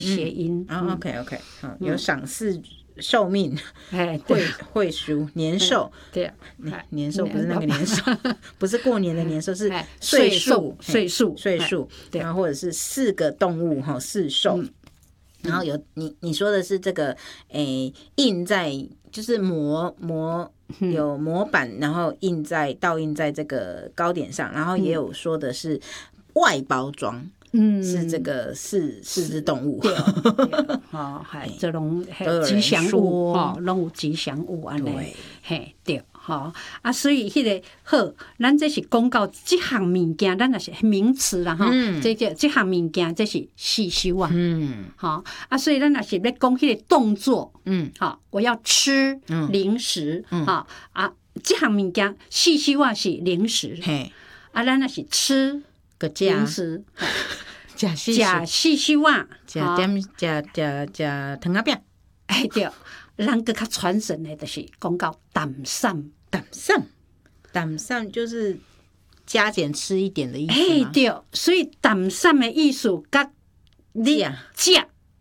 谐音。 OK， 好，有赏赐、寿命、会书、年寿。 对， 年寿不是那个年寿，不是过年的年寿，是岁数。 然后或者是4个动物4寿。然后有你说的是这个印在就是有模板，然后倒印在这个糕点上，然后也有说的是外包装。是这个四只动物， 对，这种吉祥物拢有吉祥物安尼，嘿，对，所以迄个好，咱这是讲到这项物件，咱也是名词啦，这项物件这是细修啊，所以咱也是要讲迄个动作，我要吃零食，这项物件细修啊是零食，咱也是吃零食。食细修啊， 食糖仔饼， 对，咱更较传神的，就是讲到淡散就是加减吃一点的意思吗？ 对，所以淡散的意思，甲你食，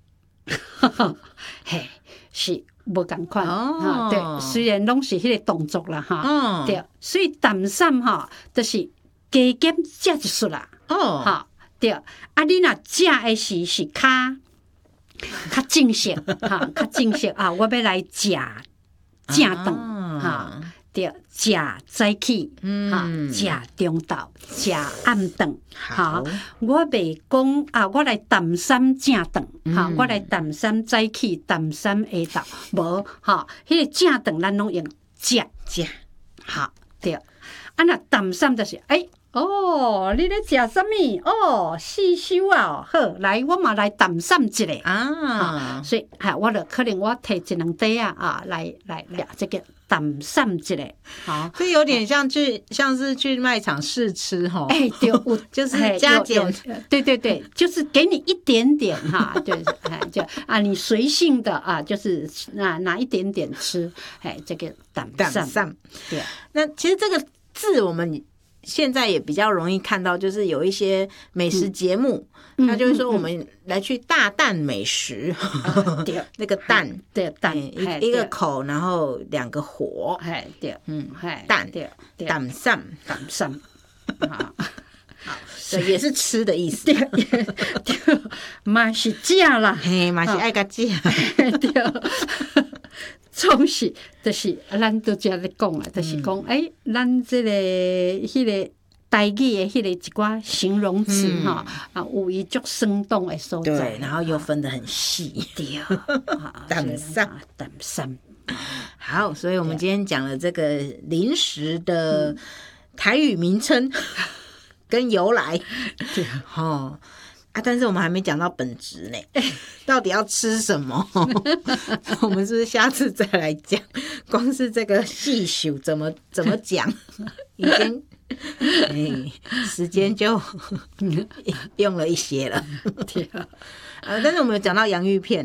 是无共款对，虽然拢是迄个动作啦对，所以淡散就是加减食一束啦对，你若食的是较正式较正式我要来食正顿对，食早起食中昼食暗顿我袂讲我来淡散正顿我来淡散早起淡散下昼无迄个正顿咱拢用食对若淡散就是你咧食什么？细修啊！好，来，我嘛来淡散一下所以我就可能我摕1、2块来这个淡散一下所以有点像是去卖场试吃对， 就是加减， 对，就是给你一点点就是就你随性的就是拿一点点吃，这个淡散。对， 那其实这个字我们现在也比较容易看到，就是有一些美食节目，他就会说我们来去大啖美食，那个蛋， 对蛋， 一个口，然后2个火， 对， 蛋，淡散，好，对，也是吃的意思， 对，嘛是食啦， 嘛是爱甲食， 对。总是，就是咱都遮咧讲就是讲，咱这个迄个台语的迄个一寡形容词有伊足生动的所在， 对，然后又分得很细， 对， 淡散。好，所以我们今天讲了这个零食的台语名称跟由来，对，但是我们还没讲到本质呢，到底要吃什么？我们是不是下次再来讲？光是这个细数怎么讲，已经时间就用了一些了。对但是我们有讲到洋芋片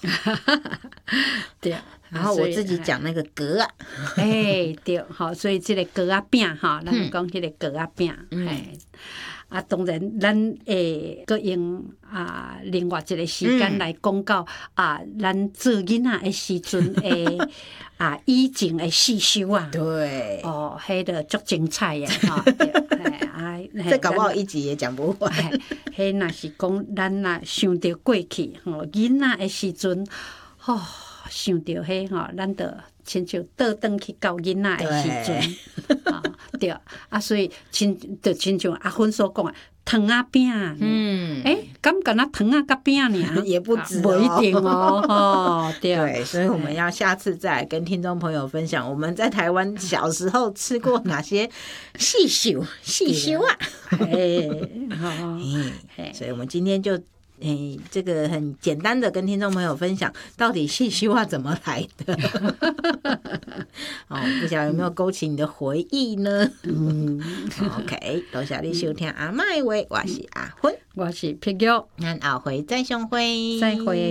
对。然后我自己讲那个格对，所以这个格仔饼咱讲迄个格仔饼当然咱会阁用另外一个时间来讲到咱做囡仔的时阵的以前的细修对迄个足精彩的这搞不好一集也讲不完。 迄若是讲咱若想到过去囡仔的时阵想到迄咱就亲像倒转去到囡仔的时阵对所以亲像阿芬所讲糖仔饼敢若糖仔甲饼尔也不止不一定对， 所以我们要下次再来跟听众朋友分享我们在台湾小时候吃过哪些细修所以我们今天就这个很简单的跟听众朋友分享到底细修怎么来的不晓得有没有勾起你的回忆呢OK 多谢你收听阿嬷的话，我是阿芬， 我是碧玉， 咱后回再相会。